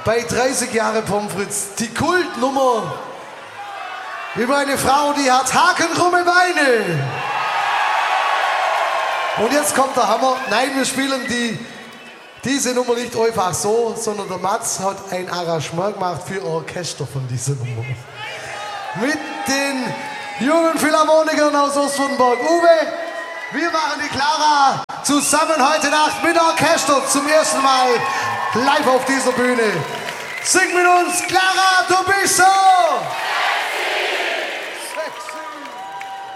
bei 30 Jahre Pommes frites, die Kultnummer über eine Frau, die hat hakenkrumme Beine. Und jetzt kommt der Hammer. Nein, wir spielen diese Nummer nicht einfach so, sondern der Mats hat ein Arrangement gemacht für Orchester von dieser Nummer. Mit den jungen Philharmonikern aus Ostwürttemberg. Uwe, wir machen die Clara zusammen heute Nacht mit Orchester zum ersten Mal live auf dieser Bühne. Sing mit uns, Clara, du bist so!